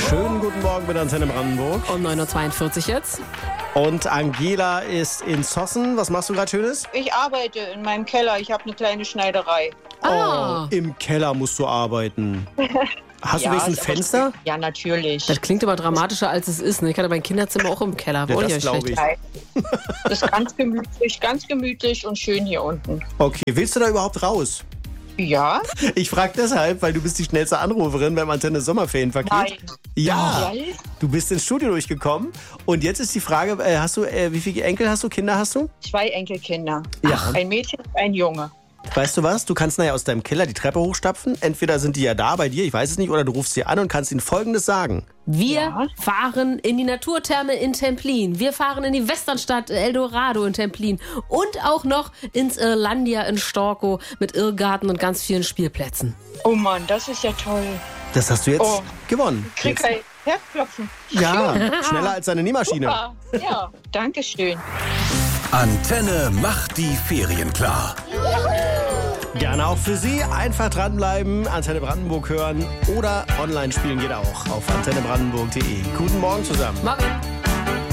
Schönen guten Morgen mit Antenne Brandenburg. Um 9.42 Uhr jetzt. Und Angela ist in Zossen. Was machst du gerade Schönes? Ich arbeite in meinem Keller. Ich habe eine kleine Schneiderei. Ah. Oh, im Keller musst du arbeiten. Hast du Ja, wenigstens ist aber Fenster? Ja, natürlich. Das klingt aber dramatischer, als es ist. Ne? Ich hatte mein Kinderzimmer auch im Keller. Ja, Auch das nicht glaube schlecht. ich. Das ist ganz gemütlich und schön hier unten. Okay, willst du da überhaupt raus? Ja? Ich frage deshalb, weil du bist die schnellste Anruferin beim Antenne Sommerferienpaket. Nein. Ja, Jawohl. du bist ins Studio durchgekommen. Und jetzt ist die Frage, wie viele Enkel hast du, Kinder hast du? 2 Enkelkinder. Ja. Ein Mädchen und ein Junge. Weißt du was? Du kannst nachher aus deinem Keller die Treppe hochstapfen. Entweder sind die ja da bei dir, ich weiß es nicht, oder du rufst sie an und kannst ihnen Folgendes sagen. Wir Ja. fahren in die Naturtherme in Templin. Wir fahren in die Westernstadt Eldorado in Templin. Und auch noch ins Irlandia in Storkow mit Irrgarten und ganz vielen Spielplätzen. Oh Mann, das ist ja toll. Das hast du jetzt Oh. gewonnen. Krieg ein Herzklopfen. Ja, schneller als deine Nähmaschine. Super. Ja, danke schön. Antenne macht die Ferien klar. Gerne auch für Sie. Einfach dranbleiben, Antenne Brandenburg hören oder online spielen geht auch auf antennebrandenburg.de. Guten Morgen zusammen. Morgen.